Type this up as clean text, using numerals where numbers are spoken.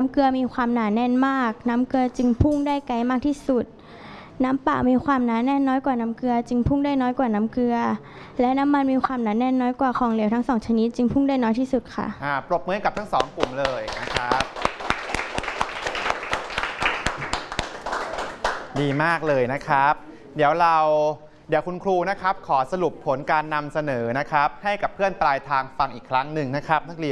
ำเกลือมีความหนาแน่นมากน้ำเกลือจึงพุ่งได้ไกลมากที่สุดน้ำเปล่ามีความหนาแน่นน้อยกว่าน้ำเกลือจึงพุ่งได้น้อยกว่าน้ำเกลือและน้ำมันมีความหนาแน่นน้อยกว่าของเหลวทั้ง2ชนิดจึงพุ่งได้น้อยที่สุดค่ะปรบมือให้กับทั้ง2กลุ่มเลยนะครับดีมากเลยนะครับเดี๋ยวคุณครูนะครับขอสรุปผลการนำเสนอนะครับให้กับเพื่อนปลายทางฟังอีกครั้งหนึ่งนะครับนักเรียน